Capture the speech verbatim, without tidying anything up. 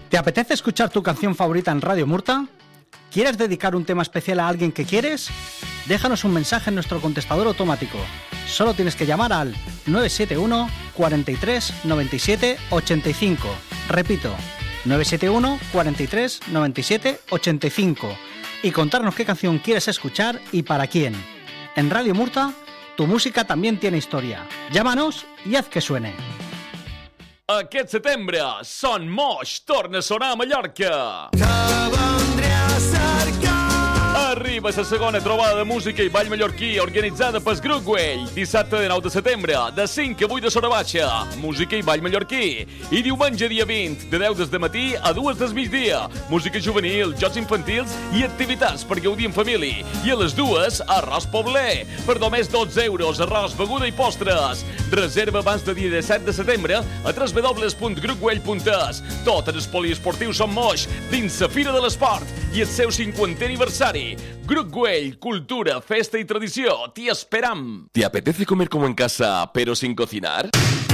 ¿Te apetece escuchar tu canción favorita en Radio Murta? ¿Quieres dedicar un tema especial a alguien que quieres? Déjanos un mensaje en nuestro contestador automático. Solo tienes que llamar al nueve siete uno, cuarenta y tres, noventa y siete, ochenta y cinco. Repito, nueve siete uno, cuarenta y tres, noventa y siete, ochenta y cinco. Y contarnos qué canción quieres escuchar y para quién. En Radio Murta, tu música también tiene historia. Llámanos y haz que suene. Aquest setembre, Son Moix torna a sonar a Mallorca. Que vendré a cercar. Arriba la segona trobada de música i ball mallorquí organitzada pel Grup Güell. Dissabte de nou de setembre, de cinc a vuit de Sora Baixa, música i ball mallorquí. I diumenge dia vint, de deu del matí a dues del migdia, música juvenil, jocs infantils i activitats per gaudir en família. I a les dues, arròs pobler. Per només dotze euros, arròs, beguda i postres. Reserva abans del dia disset de setembre a w w w punt grup güell punt es. Tot en el poliesportiu Son Moix, dins la Fira de l'Esport i el seu cinquantè aniversari. Grup Güell, cultura, festa y tradición. Te esperam. ¿Te apetece comer como en casa, pero sin cocinar?